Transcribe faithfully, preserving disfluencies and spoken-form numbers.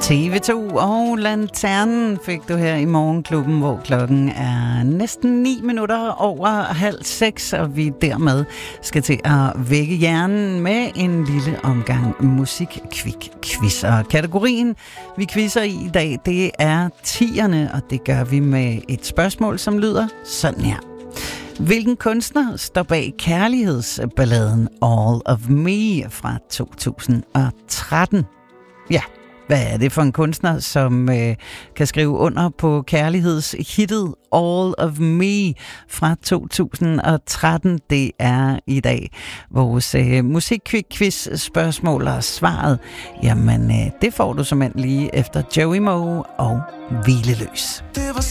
T V to og Lanternen fik du her i Morgenklubben, hvor klokken er næsten ni minutter over halv seks, og vi dermed skal til at vække hjernen med en lille omgang musik-kvik-quiz. Og kategorien, vi quizzer i i dag, det er tierne, og det gør vi med et spørgsmål, som lyder sådan her. Hvilken kunstner står bag kærlighedsballaden All of Me fra to tusind og tretten? Ja, hvad er det for en kunstner, som øh, kan skrive under på kærlighedshittet All of Me fra to tusind og tretten? Det er i dag vores øh, musik-quiz spørgsmål, og svaret, jamen øh, det får du simpelthen lige efter Joey Moe og Hvileløs.